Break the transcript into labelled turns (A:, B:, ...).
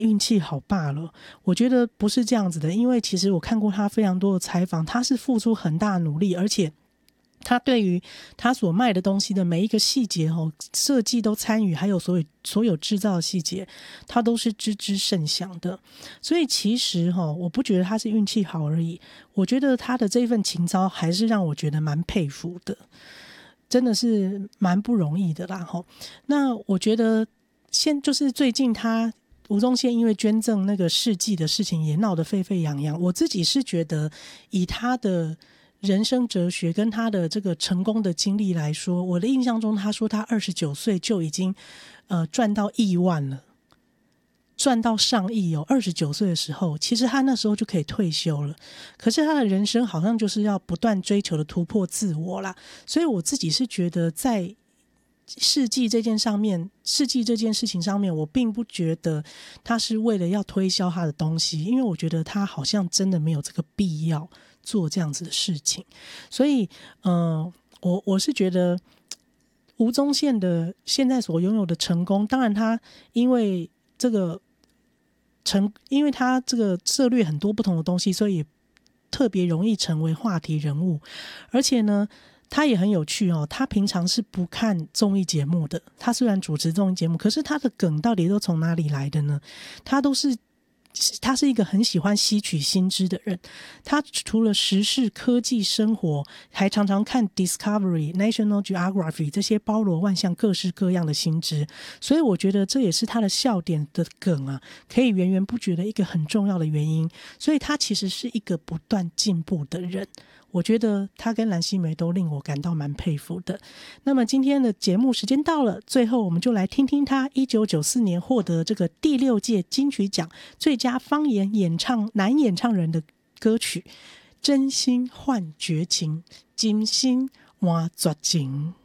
A: 运气好罢了。我觉得不是这样子的，因为其实我看过他非常多的采访，他是付出很大努力，而且他对于他所卖的东西的每一个细节设计都参与，还有所有制造的细节他都是知之甚详的。所以其实我不觉得他是运气好而已，我觉得他的这份情操还是让我觉得蛮佩服的，真的是蛮不容易的啦。那我觉得就是最近吴宗宪因为捐赠那个世纪的事情也闹得沸沸扬扬，我自己是觉得以他的人生哲学跟他的这个成功的经历来说，我的印象中他说他29岁就已经赚到亿万了，赚到上亿29岁的时候，其实他那时候就可以退休了，可是他的人生好像就是要不断追求的突破自我啦。所以我自己是觉得在世纪这件事情上面，我并不觉得他是为了要推销他的东西，因为我觉得他好像真的没有这个必要做这样子的事情。所以我是觉得吴宗宪的现在所拥有的成功，当然他因为他这个涉猎很多不同的东西，所以也特别容易成为话题人物。而且呢他也很有趣他平常是不看综艺节目的，他虽然主持综艺节目，可是他的梗到底都从哪里来的呢？他是一个很喜欢吸取新知的人，他除了时事、科技、生活，还常常看 Discovery、National Geography 这些包罗万象、各式各样的新知，所以我觉得这也是他的笑点的梗啊，可以源源不绝的一个很重要的原因。所以他其实是一个不断进步的人，我觉得他跟蓝心湄都令我感到蛮佩服的。那么今天的节目时间到了，最后我们就来听听他1994年获得这个第6届金曲奖最佳方言男演唱人的歌曲《真心换绝情，真心换绝情》。